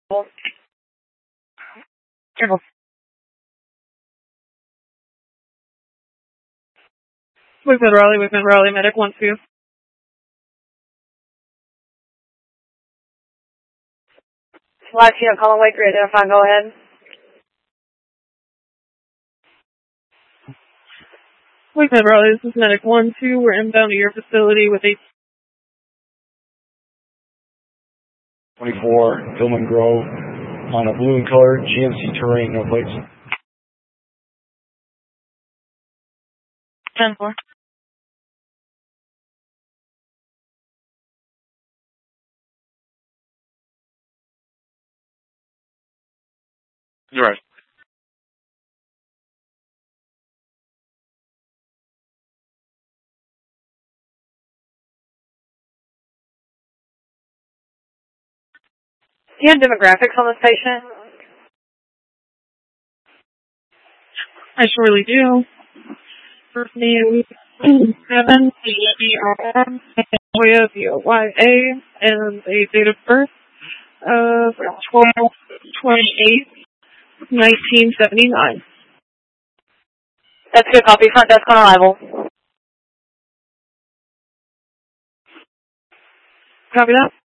Careful. Wakeman Raleigh, medic 1-2. Live team, calling Wake, re-identify, go ahead. Wakeman Raleigh, this is medic 1-2. We're inbound to your facility with a 24, Hillman Grove, on a blue and colored GMC Terrain, no plates. 10-4. You're right. Do you have demographics on this patient? I surely do. First name 7 CERM, VOYA, and a date of birth of 12/28/1979. That's a good copy. Front desk on arrival. Copy that?